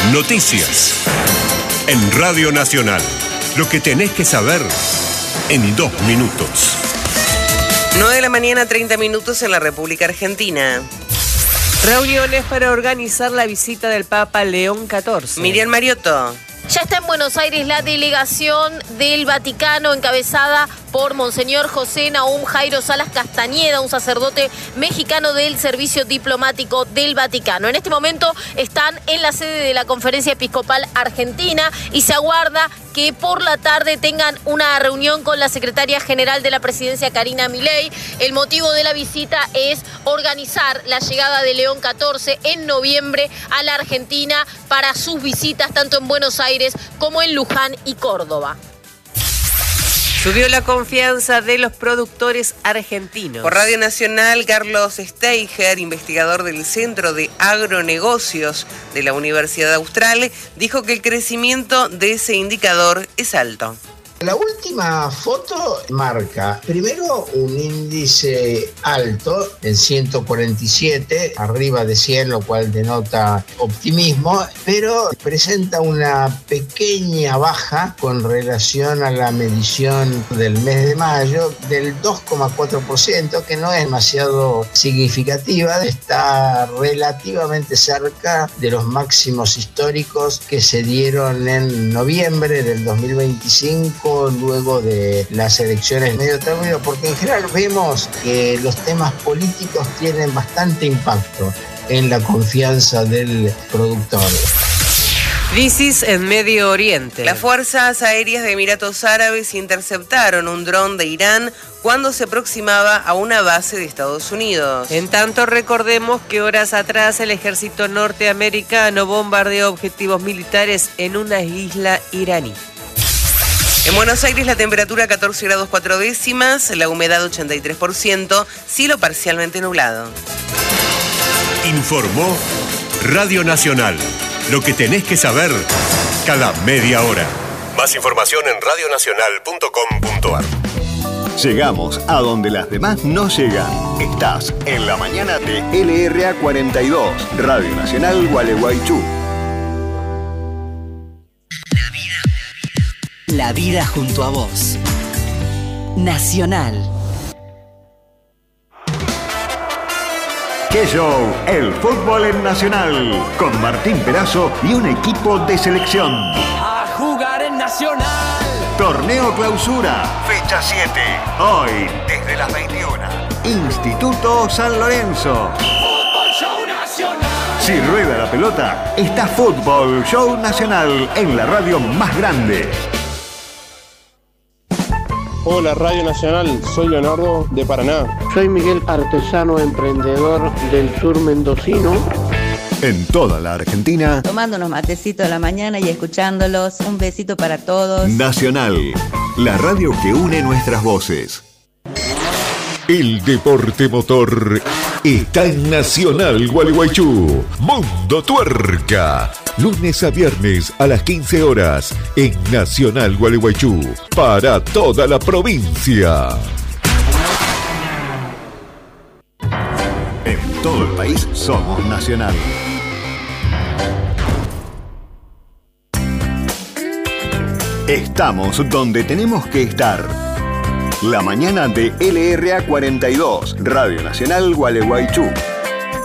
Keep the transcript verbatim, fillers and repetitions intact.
Noticias. En Radio Nacional. Lo que tenés que saber en dos minutos. nueve de la mañana, treinta minutos en la República Argentina. Reuniones para organizar la visita del Papa León catorce. Miriam Mariotto. Ya está en Buenos Aires la delegación del Vaticano encabezada por Monseñor José Nahum Jairo Salas Castañeda, un sacerdote mexicano del Servicio Diplomático del Vaticano. En este momento están en la sede de la Conferencia Episcopal Argentina y se aguarda que por la tarde tengan una reunión con la secretaria general de la presidencia, Karina Milei. El motivo de la visita es organizar la llegada de León catorce en noviembre a la Argentina para sus visitas tanto en Buenos Aires como en Luján y Córdoba. Subió la confianza de los productores argentinos. Por Radio Nacional, Carlos Steiger, investigador del Centro de Agronegocios de la Universidad Austral, dijo que el crecimiento de ese indicador es alto. La última foto marca, primero, un índice alto en ciento cuarenta y siete, arriba de cien, lo cual denota optimismo, pero presenta una pequeña baja con relación a la medición del mes de mayo del dos coma cuatro por ciento, que no es demasiado significativa, está relativamente cerca de los máximos históricos que se dieron en noviembre del dos mil veinticinco, luego de las elecciones medio término, porque en general vemos que los temas políticos tienen bastante impacto en la confianza del productor. Crisis en Medio Oriente. Las fuerzas aéreas de Emiratos Árabes interceptaron un dron de Irán cuando se aproximaba a una base de Estados Unidos. En tanto, recordemos que horas atrás el ejército norteamericano bombardeó objetivos militares en una isla iraní. En Buenos Aires la temperatura catorce grados cuatro décimas, la humedad ochenta y tres por ciento, cielo parcialmente nublado. Informó Radio Nacional. Lo que tenés que saber cada media hora. Más información en radio nacional punto com punto a r. Llegamos a donde las demás no llegan. Estás en la mañana de L R A cuarenta y dos, Radio Nacional Gualeguaychú. La vida junto a vos. Nacional. ¡Qué show! El fútbol en Nacional. Con Martín Perazo y un equipo de selección. A jugar en Nacional. Torneo Clausura. Fecha siete. Hoy, desde las veintiuna. Instituto San Lorenzo. Fútbol Show Nacional. Si rueda la pelota, está Fútbol Show Nacional en la radio más grande. Hola Radio Nacional, soy Leonardo de Paraná. Soy Miguel, artesano emprendedor del sur mendocino. En toda la Argentina, tomando unos matecitos a la mañana y escuchándolos. Un besito para todos. Nacional, la radio que une nuestras voces. El deporte motor está en Nacional Gualeguaychú. Mundo Tuerca. Lunes a viernes a las quince horas en Nacional Gualeguaychú. Para toda la provincia. En todo el país somos Nacional. Estamos donde tenemos que estar. La mañana de L R A cuarenta y dos, Radio Nacional Gualeguaychú.